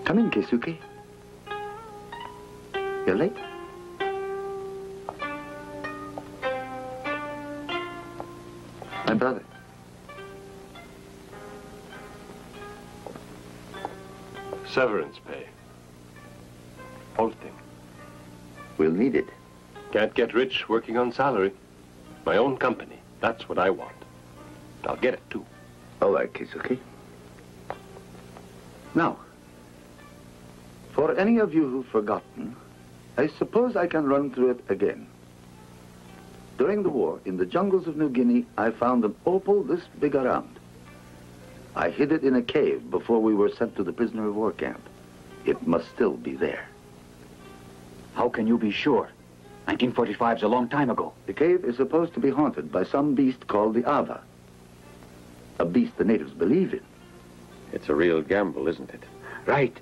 Come in, Keisuke. You're late. My brother. Severance pay. Whole thing. We'll need it. Can't get rich working on salary. My own company. That's what I want. I'll get it, too. All right, Keisuke. Now, for any of you who've forgotten, I suppose I can run through it again. During the war, in the jungles of New Guinea, I found an opal this big around. I hid it in a cave before we were sent to the prisoner of war camp. It must still be there. How can you be sure? 1945's a long time ago. The cave is supposed to be haunted by some beast called the Ava. A beast the natives believe in. It's a real gamble, isn't it? Right.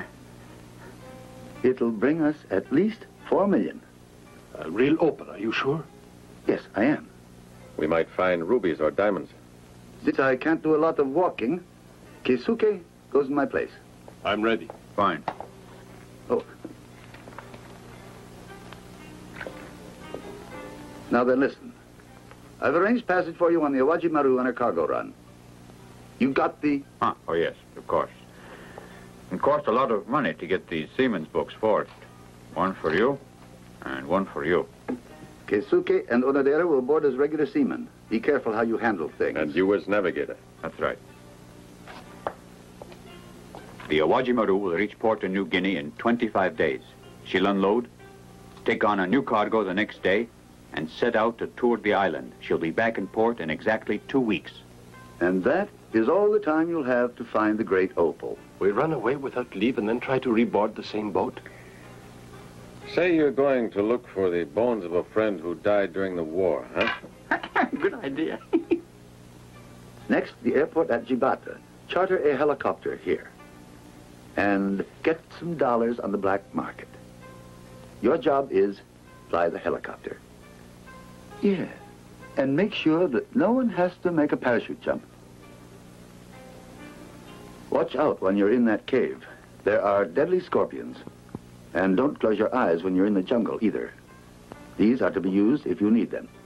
It'll bring us at least 4 million. A real opal, are you sure? Yes, I am. We might find rubies or diamonds. Since I can't do a lot of walking, Keisuke goes in my place. I'm ready. Fine. Oh. Now then, listen. I've arranged passage for you on the Awaji Maru on a cargo run. You got the... Oh, yes, of course. It cost a lot of money to get these seamen's books forged. One for you, and one for you. Keisuke and Onodera will board as regular seamen. Be careful how you handle things. And you as navigator. That's right. The Awaji Maru will reach port in New Guinea in 25 days. She'll unload, take on a new cargo the next day, and set out to tour the island. She'll be back in port in exactly 2 weeks. And that is all the time you'll have to find the great opal. We run away without leave and then try to reboard the same boat? Say you're going to look for the bones of a friend who died during the war, huh? Good idea. Next, the airport at Jibata. Charter a helicopter here. And get some dollars on the black market. Your job is fly the helicopter. Yeah. And make sure that no one has to make a parachute jump. Watch out when you're in that cave. There are deadly scorpions. And don't close your eyes when you're in the jungle either. These are to be used if you need them.